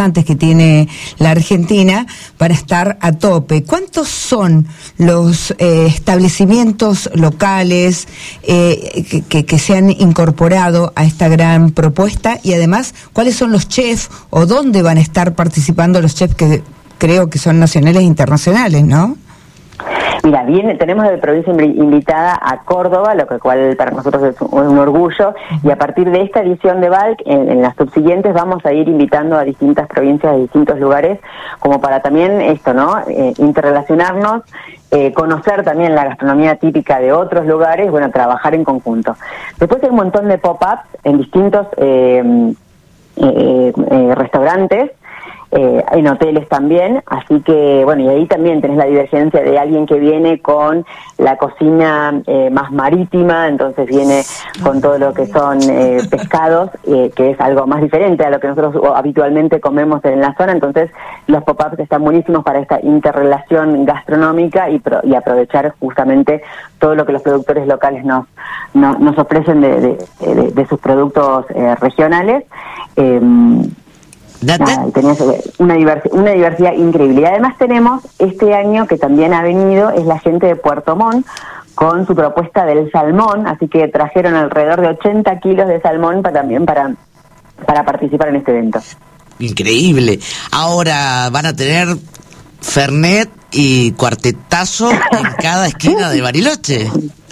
importantes que tiene la Argentina para estar a tope. ¿Cuántos son los establecimientos locales que se han incorporado a esta gran propuesta? Y además, ¿cuáles son los chefs o dónde van a estar participando los chefs que creo que son nacionales e internacionales, ¿no? Mira, tenemos de provincia invitada a Córdoba, lo cual para nosotros es un orgullo, y a partir de esta edición de Balk, en las subsiguientes vamos a ir invitando a distintas provincias de distintos lugares, como para también esto, ¿no? Interrelacionarnos, conocer también la gastronomía típica de otros lugares, bueno, trabajar en conjunto. Después hay un montón de pop-ups en distintos restaurantes, en hoteles también, así que bueno, y ahí también tenés la divergencia de alguien que viene con la cocina más marítima, entonces viene con todo lo que son pescados, que es algo más diferente a lo que nosotros habitualmente comemos en la zona, entonces los pop-ups están buenísimos para esta interrelación gastronómica y aprovechar justamente todo lo que los productores locales nos ofrecen de sus productos regionales. Tenías una diversidad increíble. Y además tenemos este año que también ha venido, es la gente de Puerto Montt con su propuesta del salmón, así que trajeron alrededor de 80 kilos de salmón para participar en este evento. Increíble. Ahora van a tener Fernet y cuartetazo en cada esquina de Bariloche.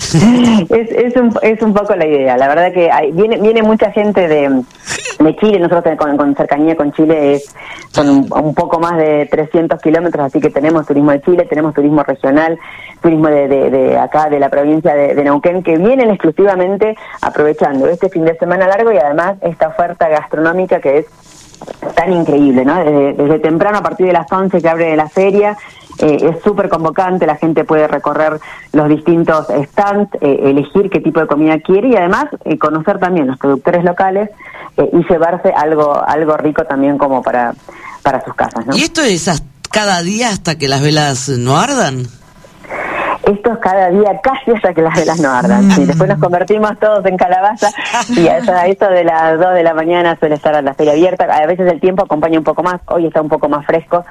Es un poco la idea. La verdad que viene mucha gente de Chile. Nosotros con cercanía con Chile son un poco más de 300 kilómetros, así que tenemos turismo de Chile, tenemos turismo regional, turismo de acá, de la provincia de Neuquén, que vienen exclusivamente aprovechando este fin de semana largo y además esta oferta gastronómica que es tan increíble, ¿no? Desde temprano, a partir de las 11 que abre la feria, es súper convocante, la gente puede recorrer los distintos stands, elegir qué tipo de comida quiere y además conocer también los productores locales y llevarse algo rico también como para sus casas, ¿no? ¿Y esto es cada día hasta que las velas no ardan? Esto es cada día casi hasta que las velas no ardan. Sí, después nos convertimos todos en calabaza y a eso de las 2 de la mañana suele estar la feria abierta. A veces el tiempo acompaña un poco más, hoy está un poco más fresco.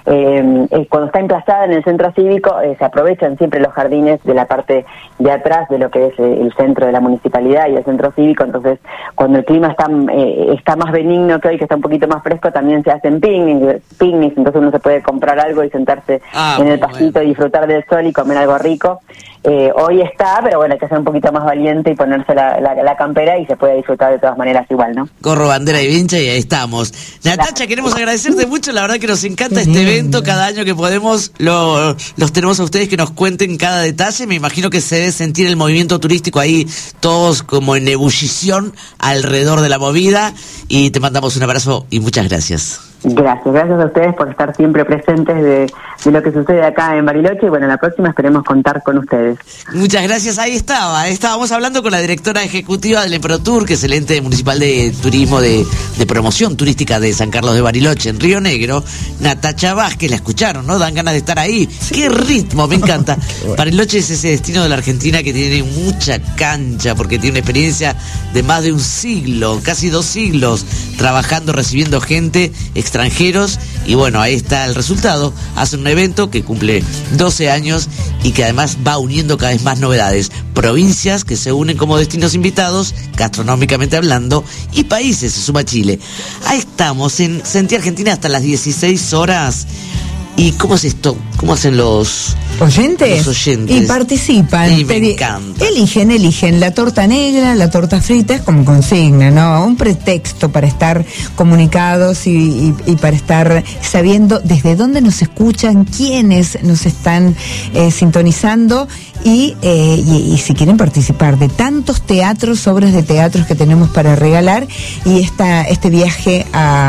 Cuando está emplazada en el centro cívico, se aprovechan siempre los jardines de la parte de atrás de lo que es el centro de la municipalidad y el centro cívico. Entonces, cuando el clima está más benigno que hoy, que está un poquito más fresco, también se hacen picnics, entonces uno se puede comprar algo y sentarse en el pastito y disfrutar del sol y comer algo rico. Hoy está, pero bueno, hay que ser un poquito más valiente y ponerse la campera y se puede disfrutar de todas maneras igual, ¿no? Corro bandera y vincha y ahí estamos. Natacha, queremos agradecerte mucho, la verdad que nos encanta este evento, cada año que podemos los tenemos a ustedes que nos cuenten cada detalle, me imagino que se debe sentir el movimiento turístico ahí, todos como en ebullición alrededor de la movida y te mandamos un abrazo y muchas gracias. Gracias a ustedes por estar siempre presentes de lo que sucede acá en Bariloche y bueno, la próxima esperemos contar con ustedes. Muchas gracias, estábamos hablando con la directora ejecutiva del EPROTUR, que es el ente municipal de turismo de promoción turística de San Carlos de Bariloche, en Río Negro, Natacha Vázquez, la escucharon, ¿no? Dan ganas de estar ahí, qué ritmo, me encanta. Bariloche es ese destino de la Argentina que tiene mucha cancha, porque tiene una experiencia de más de un siglo, casi 2 siglos, trabajando, recibiendo gente, extranjeros, y bueno, ahí está el resultado. Hace un evento que cumple 12 años y que además va uniendo cada vez más novedades, provincias que se unen como destinos invitados, gastronómicamente hablando, y países, se suma Chile. Ahí estamos en Sentí Argentina hasta las 16 horas. ¿Y cómo es esto? ¿Cómo hacen los oyentes? Y participan. Y me encanta. Eligen la torta negra, la torta frita, es como consigna, ¿no? Un pretexto para estar comunicados y para estar sabiendo desde dónde nos escuchan, quiénes nos están sintonizando y si quieren participar de tantos teatros, obras de teatros que tenemos para regalar y este viaje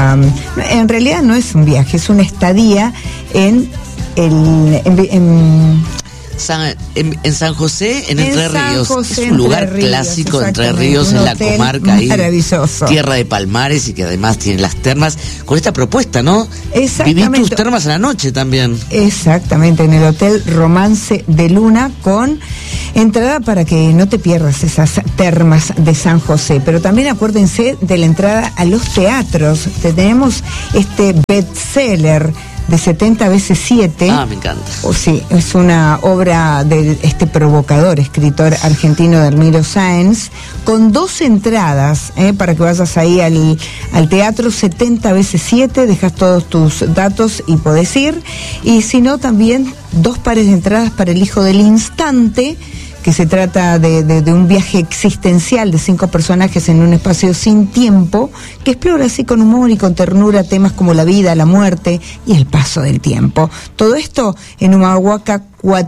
en realidad no es un viaje, es una estadía en en San José, en Entre Ríos. José, es un lugar Ríos, clásico, Entre Ríos, en la comarca ahí. Maravilloso. Tierra de palmares y que además tiene las termas. Con esta propuesta, ¿no? Exactamente. Viví tus termas a la noche también. Exactamente, en el Hotel Romance de Luna, con entrada para que no te pierdas esas termas de San José. Pero también acuérdense de la entrada a los teatros. Tenemos este bestseller de 70 veces 7. Me encanta. Sí, es una obra de este provocador, escritor argentino Delmiro Sáenz, con 2 entradas, para que vayas ahí al teatro. 70 veces 7, dejas todos tus datos y podés ir. Y si no, también 2 pares de entradas para El Hijo del Instante, que se trata de un viaje existencial de 5 personajes en un espacio sin tiempo, que explora así con humor y con ternura temas como la vida, la muerte y el paso del tiempo. Todo esto en Humahuaca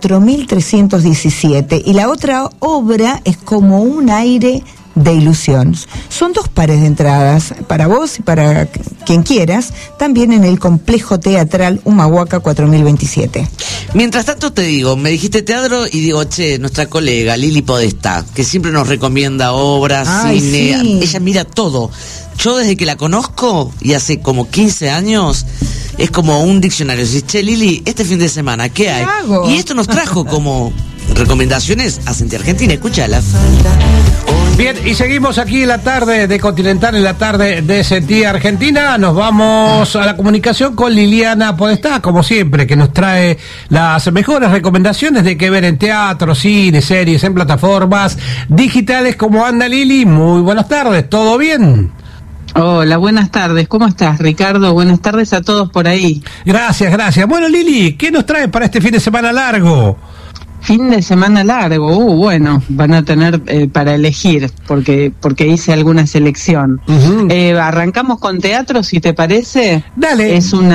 4317. Y la otra obra es Como un aire de ilusión. Son 2 pares de entradas para vos y para quien quieras, también en el Complejo Teatral Humahuaca 4027. Mientras tanto te digo, me dijiste teatro y digo, nuestra colega Lili Podestá, que siempre nos recomienda obras, cine, sí. Ella mira todo. Yo desde que la conozco, y hace como 15 años, es como un diccionario. Si, Lili, este fin de semana, ¿qué hay? hago? Y esto nos trajo como recomendaciones a Sentí Argentina, escúchala. Bien, y seguimos aquí en la tarde de Continental, en la tarde de Sentí Argentina. Nos vamos a la comunicación con Liliana Podestá, como siempre, que nos trae las mejores recomendaciones de qué ver en teatro, cine, series, en plataformas digitales. ¿Cómo anda, Lili? Muy buenas tardes, ¿todo bien? Hola, buenas tardes. ¿Cómo estás, Ricardo? Buenas tardes a todos por ahí. Gracias. Bueno, Lili, ¿qué nos trae para este fin de semana largo? Fin de semana largo, bueno, van a tener para elegir, porque hice alguna selección. Uh-huh. Arrancamos con teatro, si te parece. Dale. Es un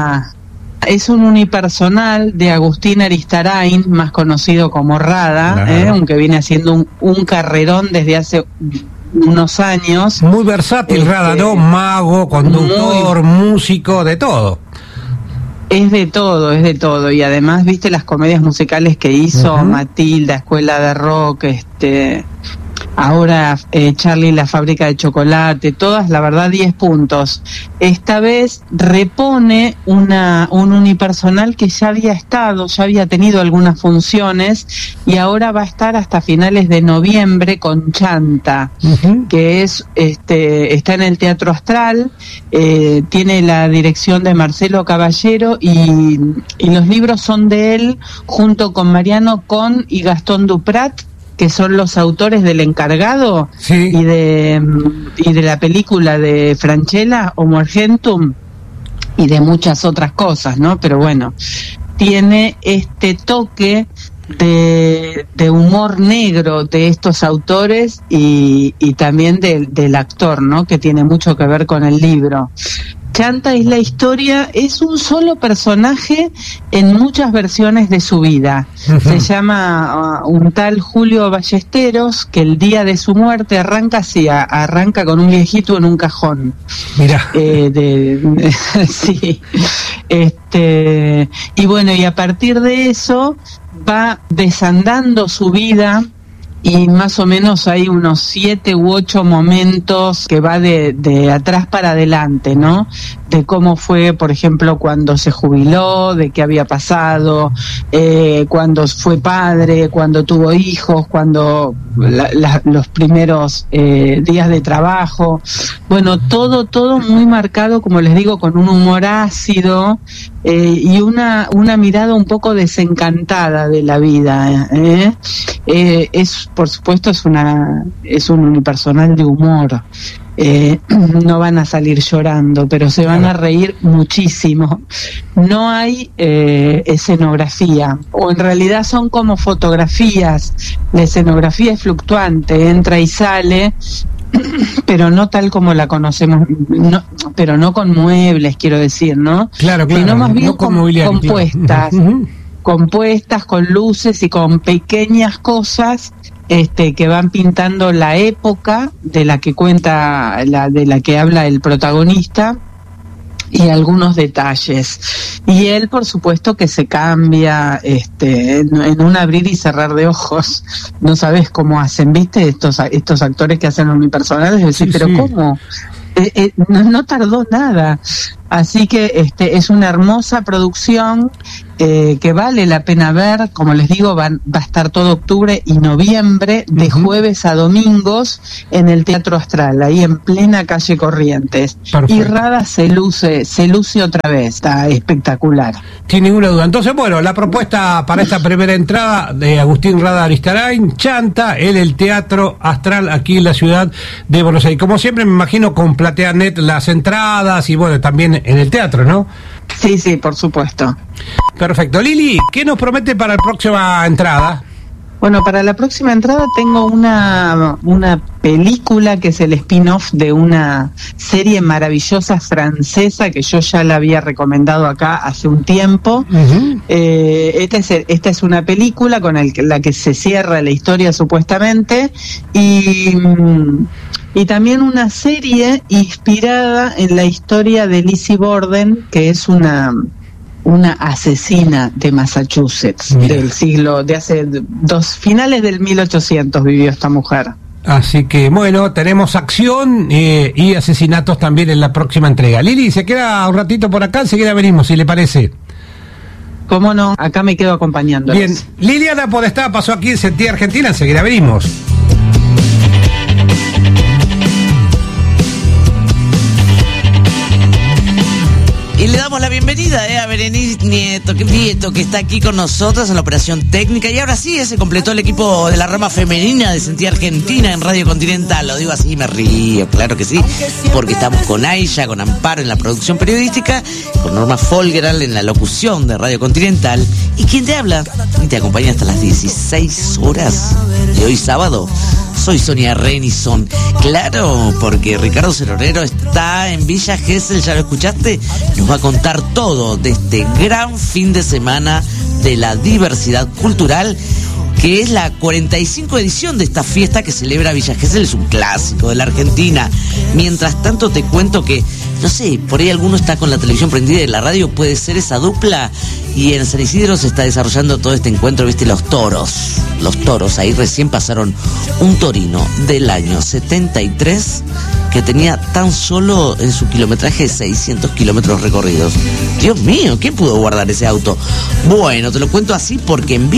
unipersonal de Agustín Aristarain, más conocido como Rada, claro. Aunque viene haciendo un carrerón desde hace unos años. Muy versátil, Rada, ¿no? Mago, conductor, músico, de todo. Es de todo, y además, viste las comedias musicales que hizo, uh-huh. Matilda, Escuela de Rock, ahora Charlie la Fábrica de Chocolate, todas, la verdad, 10 puntos. Esta vez repone un unipersonal que ya había tenido algunas funciones, y ahora va a estar hasta finales de noviembre con Chanta, uh-huh. que es está en el Teatro Astral, tiene la dirección de Marcelo Caballero, y los libros son de él, junto con Mariano Con y Gastón Duprat, que son los autores del Encargado, sí. y de la película de Francella, Homo Argentum, y de muchas otras cosas, ¿no? Pero bueno, tiene este toque de humor negro de estos autores y también del actor, ¿no? Que tiene mucho que ver con el libro. Chanta es la historia, es un solo personaje en muchas versiones de su vida. Uh-huh. Se llama un tal Julio Ballesteros, que el día de su muerte arranca con un viejito en un cajón. Mirá. Sí. Y bueno, y a partir de eso va desandando su vida, y más o menos hay unos 7 u 8 momentos que va de atrás para adelante, ¿no? De cómo fue, por ejemplo, cuando se jubiló, de qué había pasado, cuando fue padre, cuando tuvo hijos, cuando los primeros días de trabajo. Bueno, todo muy marcado, como les digo, con un humor ácido, y una mirada un poco desencantada de la vida. Por supuesto, es un unipersonal de humor. No van a salir llorando, pero se van a reír muchísimo. No hay escenografía, o en realidad son como fotografías. La escenografía es fluctuante, entra y sale, pero no tal como la conocemos, pero no con muebles, quiero decir, ¿no? Claro, sino más bien no compuestas, claro. compuestas con luces y con pequeñas cosas que van pintando la época de la que cuenta, de la que habla el protagonista, y algunos detalles. Y él, por supuesto, que se cambia en un abrir y cerrar de ojos. No sabes cómo hacen, ¿viste? Estos actores que hacen unipersonales, decir, sí, pero sí. ¿cómo? No tardó nada. Así que es una hermosa producción que vale la pena ver. Como les digo, va a estar todo octubre y noviembre, de jueves a domingos, en el Teatro Astral, ahí en plena calle Corrientes. Perfecto. Y Rada se luce otra vez, está espectacular. Sin ninguna duda. Entonces, bueno, la propuesta para esta primera entrada de Agustín Rada Aristarain, Chanta, en el Teatro Astral, aquí en la ciudad de Buenos Aires. Como siempre, me imagino con PlateaNet las entradas y, bueno, también en el teatro, ¿no? Sí, por supuesto. Perfecto. Lili, ¿qué nos promete para la próxima entrada? Bueno, para la próxima entrada tengo una película que es el spin-off de una serie maravillosa francesa que yo ya la había recomendado acá hace un tiempo. Esta es una película con la que se cierra la historia supuestamente y también una serie inspirada en la historia de Lizzie Borden, que es una asesina de Massachusetts. Mira. De hace finales del 1800 vivió esta mujer. Así que, bueno, tenemos acción y asesinatos también en la próxima entrega. Lili, se queda un ratito por acá, enseguida venimos, si le parece. ¿Cómo no? Acá me quedo acompañándolos. Bien, Liliana Podestá pasó aquí en Sentía Argentina, enseguida venimos. Y le damos la bienvenida a Berenice Nieto que está aquí con nosotros en la operación técnica. Y ahora sí, se completó el equipo de la rama femenina de Sentía Argentina en Radio Continental. Lo digo así, me río, claro que sí, porque estamos con Aisha, con Amparo en la producción periodística, con Norma Folgeral en la locución de Radio Continental. ¿Y quién te habla? Y te acompaña hasta las 16 horas de hoy sábado. Soy Sonia Renison. Claro, porque Ricardo Cerorero está en Villa Gesell, ya lo escuchaste, nos va a contar todo de este gran fin de semana de la diversidad cultural, que es la 45 edición de esta fiesta que celebra Villa Gesell, es un clásico de la Argentina. Mientras tanto te cuento que, no sé, por ahí alguno está con la televisión prendida y la radio, puede ser esa dupla, y en San Isidro se está desarrollando todo este encuentro, viste, los toros, ahí recién pasaron un torino del año 73 que tenía tan solo en su kilometraje 600 kilómetros recorridos. Dios mío, ¿quién pudo guardar ese auto? Bueno, te lo cuento así porque en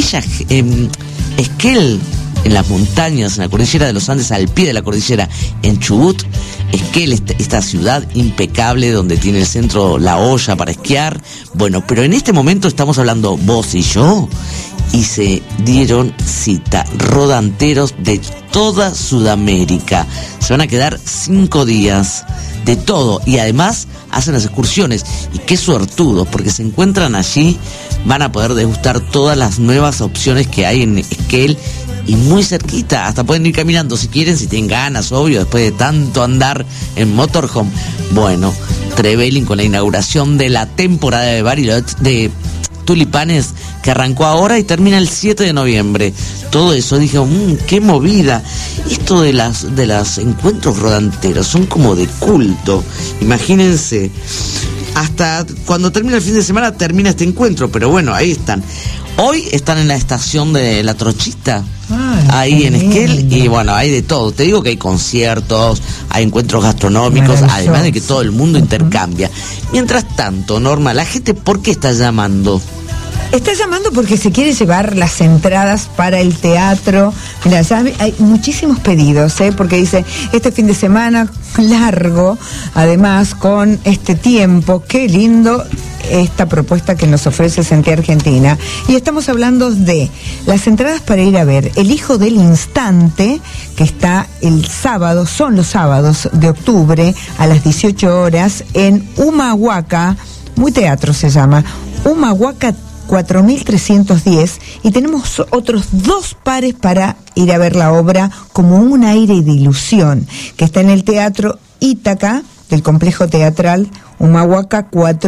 Esquel, en las montañas, en la cordillera de los Andes, al pie de la cordillera, en Chubut, Esquel, esta ciudad impecable donde tiene el centro La Hoya para esquiar. Bueno, pero en este momento estamos hablando vos y yo, y se dieron cita rodanteros de toda Sudamérica. Se van a quedar 5 días de todo, y además hacen las excursiones. Y qué suertudos, porque se encuentran allí, van a poder degustar todas las nuevas opciones que hay en Esquel, y muy cerquita, hasta pueden ir caminando si quieren, si tienen ganas, obvio, después de tanto andar en motorhome. Bueno, Trevelin con la inauguración de la temporada de Bariloche, de tulipanes, que arrancó ahora y termina el 7 de noviembre. Todo eso, dije, qué movida. Esto de las encuentros rodanteros son como de culto. Imagínense, hasta cuando termina el fin de semana termina este encuentro, pero bueno, ahí están. Hoy están en la estación de La Trochita, ahí en Esquel, y bueno, hay de todo. Te digo que hay conciertos, hay encuentros gastronómicos, además de que todo el mundo intercambia. Mientras tanto, Norma, la gente, ¿por qué está llamando? Está llamando porque se quiere llevar las entradas para el teatro. Mira, ya hay muchísimos pedidos, porque dice, este fin de semana largo, además con este tiempo, qué lindo esta propuesta que nos ofrece Sentía Argentina. Y estamos hablando de las entradas para ir a ver El Hijo del Instante, que está el sábado, son los sábados de octubre a las 18 horas en Humahuaca, muy teatro se llama, Humahuaca 4310, y tenemos otros 2 pares para ir a ver la obra Como un aire de ilusión, que está en el Teatro Ítaca del complejo teatral Humahuaca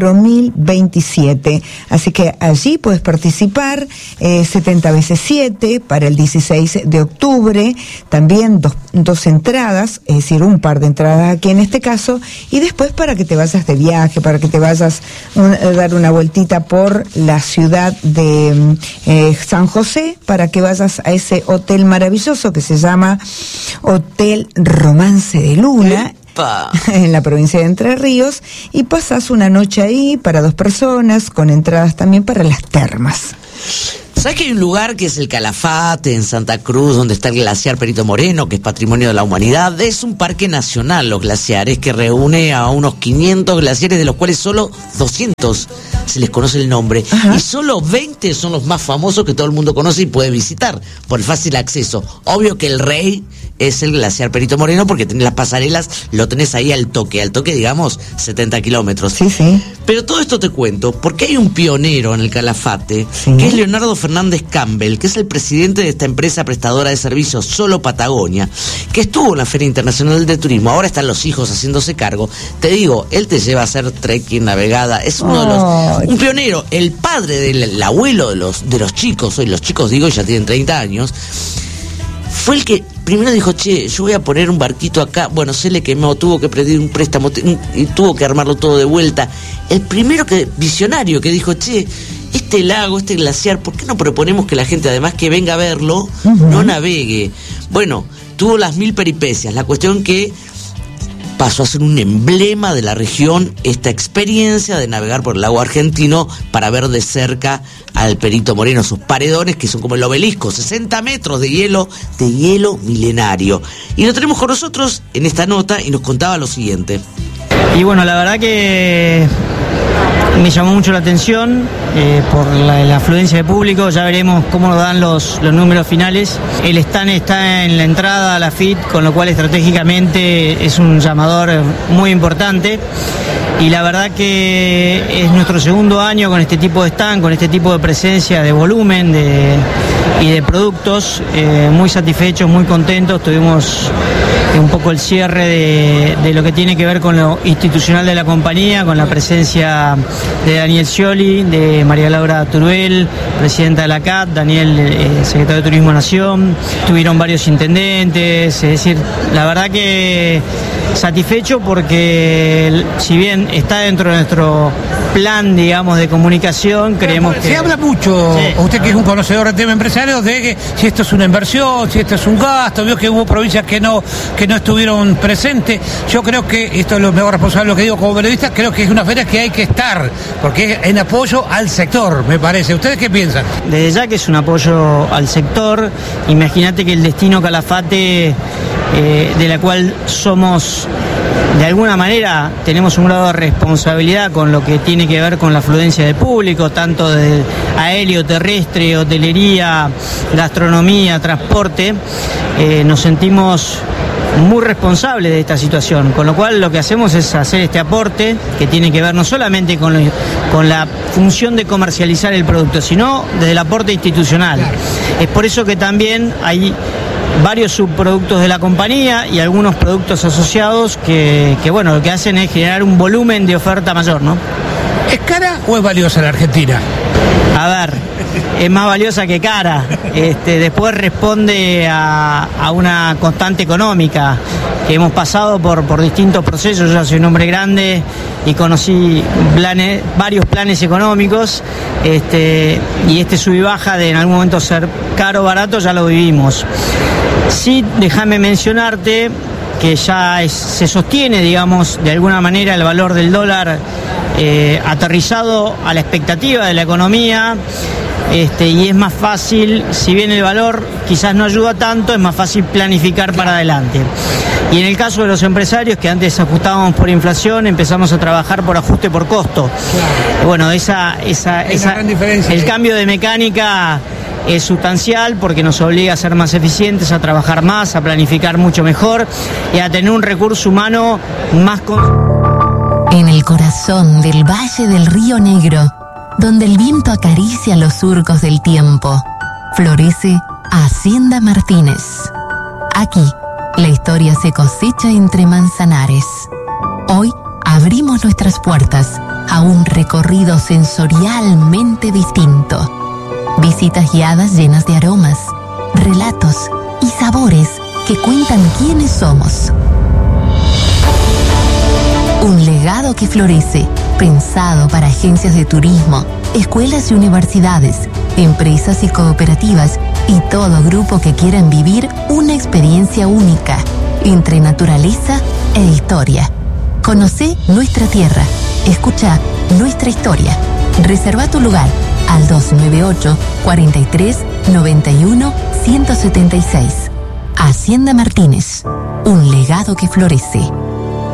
4027. Así que allí puedes participar, 70 veces 7 para el 16 de octubre, también dos entradas, es decir, un par de entradas aquí en este caso, y después para que te vayas de viaje, para que te vayas a dar una vueltita por la ciudad de San José, para que vayas a ese hotel maravilloso que se llama Hotel Romance de Luna, en la provincia de Entre Ríos, y pasas una noche ahí para 2 personas, con entradas también para las termas. ¿Sabes que hay un lugar que es el Calafate, en Santa Cruz, donde está el glaciar Perito Moreno, que es patrimonio de la humanidad? Es un parque nacional, los glaciares, que reúne a unos 500 glaciares, de los cuales solo 200 se les conoce el nombre. Ajá. Y solo 20 son los más famosos que todo el mundo conoce y puede visitar por el fácil acceso. Obvio que el rey es el glaciar Perito Moreno, porque tenés las pasarelas, lo tenés ahí al toque, digamos, 70 kilómetros. Sí, sí. Pero todo esto te cuento porque hay un pionero en el Calafate, sí, que es Leonardo Fernández Campbell, que es el presidente de esta empresa prestadora de servicios Solo Patagonia, que estuvo en la Feria Internacional de Turismo. Ahora están los hijos haciéndose cargo. Te digo, él te lleva a hacer trekking, navegada, es uno de los... Un pionero, el padre del abuelo de los chicos, hoy los chicos digo ya tienen 30 años, fue el que primero dijo, che, yo voy a poner un barquito acá. Bueno, se le quemó, tuvo que pedir un préstamo y tuvo que armarlo todo de vuelta. El primero visionario que dijo, che, este lago, este glaciar, ¿por qué no proponemos que la gente, además que venga a verlo, no navegue? Bueno, tuvo las 1000 peripecias. La cuestión que pasó a ser un emblema de la región esta experiencia de navegar por el lago argentino para ver de cerca al Perito Moreno, sus paredones que son como el obelisco, 60 metros de hielo milenario. Y lo tenemos con nosotros en esta nota y nos contaba lo siguiente. Y bueno, la verdad que me llamó mucho la atención por la afluencia de público. Ya veremos cómo nos dan los números finales. El stand está en la entrada a la FIT, con lo cual estratégicamente es un llamador muy importante. Y la verdad que es nuestro segundo año con este tipo de stand, con este tipo de presencia de volumen y de productos. Muy satisfechos, muy contentos. Tuvimos un poco el cierre de lo que tiene que ver con lo institucional de la compañía, con la presencia de Daniel Scioli, de María Laura Turuel, presidenta de la CAT, Daniel, secretario de Turismo Nación. Tuvieron varios intendentes, es decir, la verdad que satisfecho porque si bien está dentro de nuestro plan, digamos, de comunicación, creemos que... Se habla mucho, sí, usted que es un conocedor del tema empresario, de que si esto es una inversión, si esto es un gasto. Vio que hubo provincias que no estuvieron presentes. Yo creo que, esto es lo mejor responsable lo que digo como periodista, creo que es una feria que hay que estar, porque es en apoyo al sector, me parece. ¿Ustedes qué piensan? Desde ya que es un apoyo al sector. Imagínate que el destino Calafate, de la cual somos, de alguna manera, tenemos un grado de responsabilidad con lo que tiene que ver con la afluencia de público, tanto de aéreo, terrestre, hotelería, gastronomía, transporte. Nos sentimos muy responsables de esta situación, con lo cual lo que hacemos es hacer este aporte que tiene que ver no solamente con la función de comercializar el producto, sino desde el aporte institucional. Es por eso que también hay varios subproductos de la compañía y algunos productos asociados que bueno, lo que hacen es generar un volumen de oferta mayor, ¿no? ¿Es cara o es valiosa la Argentina? A ver, es más valiosa que cara. Después responde a una constante económica que hemos pasado por distintos procesos. Yo ya soy un hombre grande y conocí varios planes económicos, y sub y baja de en algún momento ser caro o barato ya lo vivimos. Sí, déjame mencionarte que ya se sostiene, digamos, de alguna manera el valor del dólar aterrizado a la expectativa de la economía, y es más fácil, si bien el valor quizás no ayuda tanto, es más fácil planificar para adelante. Y en el caso de los empresarios, que antes ajustábamos por inflación, empezamos a trabajar por ajuste por costo. Claro. Bueno, esa gran diferencia. El cambio de mecánica es sustancial porque nos obliga a ser más eficientes, a trabajar más, a planificar mucho mejor y a tener un recurso humano más... En el corazón del Valle del Río Negro, donde el viento acaricia los surcos del tiempo, florece Hacienda Martínez. Aquí, la historia se cosecha entre manzanares. Hoy, abrimos nuestras puertas a un recorrido sensorialmente distinto. Visitas guiadas llenas de aromas, relatos y sabores que cuentan quiénes somos. Un legado que florece, pensado para agencias de turismo, escuelas y universidades, empresas y cooperativas y todo grupo que quieran vivir una experiencia única entre naturaleza e historia. Conocé nuestra tierra, escucha nuestra historia. Reserva tu lugar al 298 43 91 176. Hacienda Martínez, un legado que florece.